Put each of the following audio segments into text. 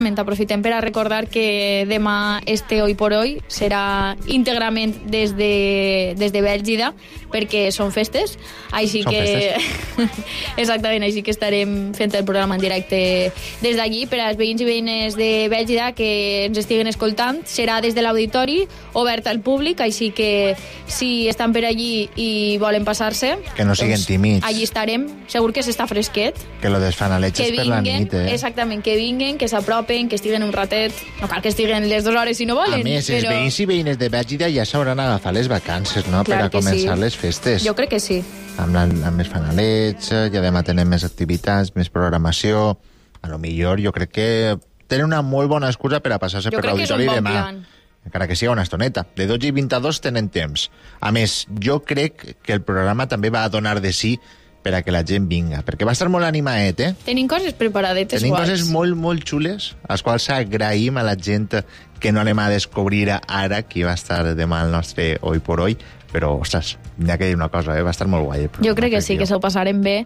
Aprofitem per a recordar que demà Hoy por Hoy serà íntegrament des de Bèlgida, perquè són festes, així que exactament, així que estarem fent el programa en directe des d'allí. Per als veïns i veïnes de Bèlgida que ens estiguen escoltant, serà des de l'auditori, obert al públic, així que si estan per allí i volen passar-se, que no siguin tímids, allí estarem, segur que s'està fresquet, que lo desfanaletges per la nit, exactament, que vinguen, que s'apropen, que estiguen un ratet, no cal que estiguen les 2 hores si no volen. A més, els veïns i veïnes de Bèlgida ja s'hauran agafat les vacances, no?, per a començar les festes. Jo crec que sí. Amb més fanalets, ja demà tenem més activitats, més programació. A lo millor jo crec que tenen una molt bona excusa per a passar-se per l'auditori demà. Encara que sigui una estoneta. De 12 i 22 tenen temps. A més, jo crec que el programa també va a donar de sí per a que la gent vinga, perquè va estar molt animadet, Tenim coses preparadetes guais. Tenim coses molt, molt xules, als quals agraïm a la gent que no anem a descobrir ara qui va estar demà al nostre Hoy por Hoy, però, ostres, n'hi ha que dir una cosa, va estar molt guai. Jo crec que sí, que s'ho passarem bé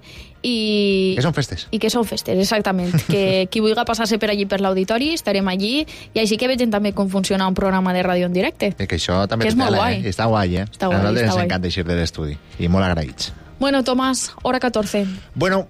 i... Que són festes. I que són festes, exactament. Que qui vulgui passar-se per allí per l'auditori, estarem allí, i així que vegem també com funciona un programa de ràdio en directe. Que això també és molt guai. Està guai, Està guai, a nosaltres ens encanta eixir de l'estudi, i molt agraïts. Bueno, Tomàs, hora 14. Bueno,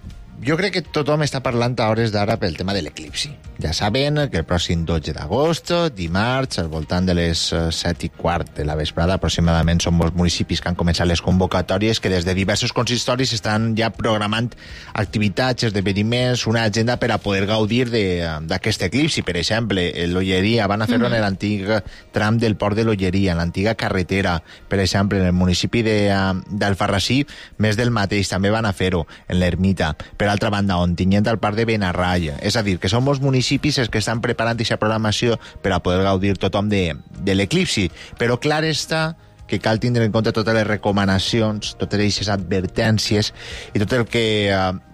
jo crec que tothom està parlant a hores d'ara pel tema de l'eclipsi. Ja saben que el pròxim 12 d'agost, dimarts, al voltant de les 7:15 de la vesprada, aproximadament, són molts municipis que han començat les convocatòries, que des de diversos consistoris estan ja programant activitats, esdeveniments, una agenda per a poder gaudir d'aquest eclipsi. Per exemple, l'Olleria van a fer-ho en l'antic tram del port de l'Olleria, en l'antiga carretera. Per exemple, en el municipi d'Alfarrasí, més del mateix, també van a fer-ho, en l'Ermita. Per altra banda, Ontinyent, al parc de Benarralla. És a dir, que són molts municipis els que estan preparant aquesta programació per a poder gaudir tothom de l'eclipsi. Però clar està que cal tindre en compte totes les recomanacions, totes aquestes advertències i tot el que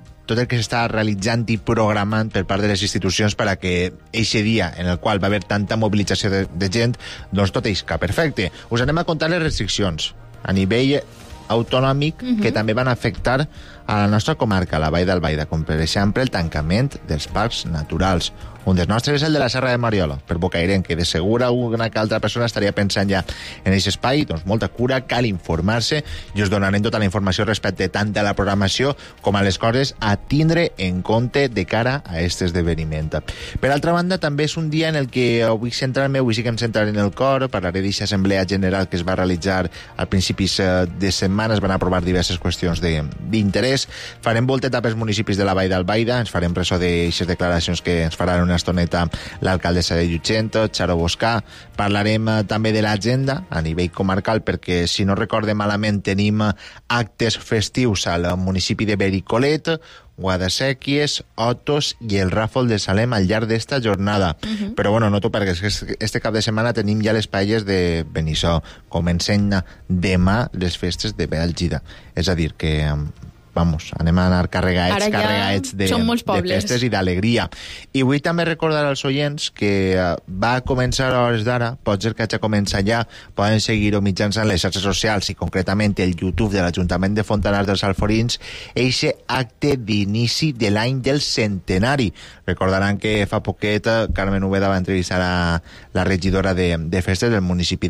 s'està realitzant i programant per part de les institucions per a que eixe dia en el qual va haver tanta mobilització de gent, doncs tot isca perfecte. Us anem a contar les restriccions a nivell autonòmic que també van afectar a la nostra comarca, la Vall d'Albaida, com per exemple el tancament dels parcs naturals. Un dels nostres és el de la Serra de Mariola, per Bocairent, que de segur alguna que altra persona estaria pensant ja en aquest espai. Doncs molta cura, cal informar-se i us donarem tota la informació respecte tant a la programació com a les coses a tindre en compte de cara a aquest esdeveniment. Per altra banda, també és un dia en el que avui sí que em centraré en el cor, parlaré d'aquesta assemblea general que es va realitzar a principis de setmana, es van aprovar diverses qüestions d'interès. Farem volteta pels municipis de la Vall d'Albaida, ens farem ressò d'aixes declaracions que ens faran una estoneta l'alcaldessa de Llutxent, Xaro Boscà. Parlarem també de l'agenda a nivell comarcal, perquè si no recorde malament tenim actes festius al municipi de Bericolet, Guadasséquies, Otos i el Ràfol de Salem al llarg d'esta jornada. Però bueno, no t'ho pergues, este cap de setmana tenim ja les paelles de Benissó. Comencen demà les festes de Bèlgida. És a dir, que anem a anar carregats de festes i d'alegria. I vull també recordar als oients que va començar a hores d'ara, pot ser que hagi començat ja, poden seguir-ho mitjançant les xarxes socials i concretament el YouTube de l'Ajuntament de Fontanars dels Alforins, eixe acte d'inici de l'any del centenari. Recordaran que fa poquet Carmen Ubeda va entrevistar a la regidora de festes del municipi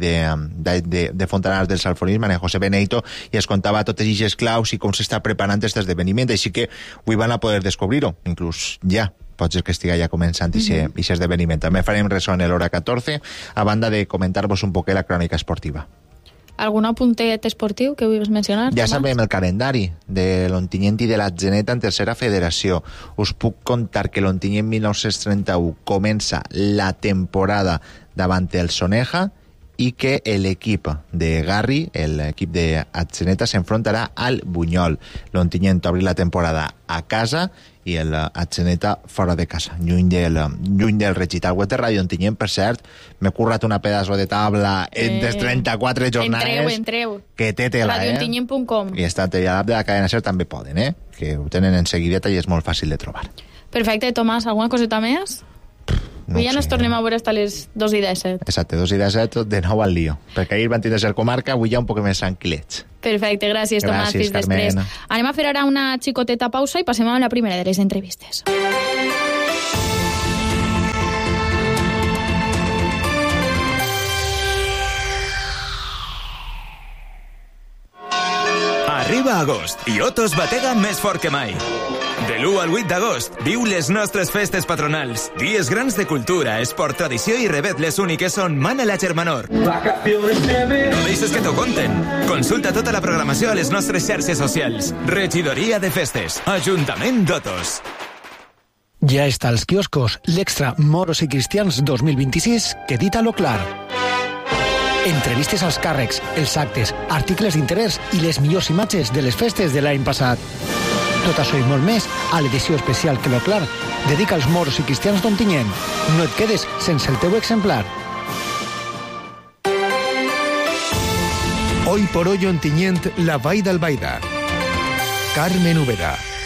de Fontanars dels Alforins, María José Beneito, i es contava totes aquestes claus i com s'està preparant aquest esdeveniment, així que avui van a poder descobrir-ho, inclús ja pot ser que estigui ja començant aquest esdeveniment. També farem ressò en l'hora 14, a banda de comentar-vos un poquet la crònica esportiva. Algun apuntet esportiu que vulguis mencionar? Ja sabem el calendari de l'Ontinyent i de l'Atzeneta en tercera federació. Us puc contar que l'Ontinyent 1931 comença la temporada davant el Soneja i que l'equip de Garri, l'equip d'Atzeneta, s'enfrontarà al Bunyol. L'Ontinyent obri la temporada a casa i l'Atzeneta fora de casa, lluny del Regit. Al web de Ràdio Ontinyent, per cert, m'he currat una pedaço de taula entre 34 jornades. Entreu. Que té tela, radioontinyent.com. I està a l'app de la cadena SER també poden, que ho tenen en seguideta i és molt fàcil de trobar. Perfecte, Tomàs, alguna coseta més? No ja ens tornem a veure fins a les 2:17. Exacte, 2:17, de nou al lío. Perquè ahir van tindre ser comarca, avui ja un poc més tranquil·lets. Perfecte, gràcies, Tomàs. Fins després. Anem a fer ara una xicoteta pausa i passem a la primera de les entrevistes. Arriba agost i Otos batega més fort que mai. De l'1 al 8 d'agost, viu les nostres festes patronals. Dies grans de cultura, esport, tradició i revetles úniques on mana la germanor. No deixes que t'ho conten. Consulta tota la programació a les nostres xarxes socials. Regidoria de Festes. Ajuntament d'Otos. Ja està als quioscos l'Extra Moros i Cristians 2026 que dit a lo clar. Entrevistes als càrrecs, els actes, articles d'interès i les millors imatges de les festes de l'any passat. Tot això i molt més a l'edició especial que lo clar dedica als moros i cristians d'Ontinyent. No et quedes sense el teu exemplar. Hoy por hoy Ontinyent, la Vall d'Albaida. Carmen Úbeda.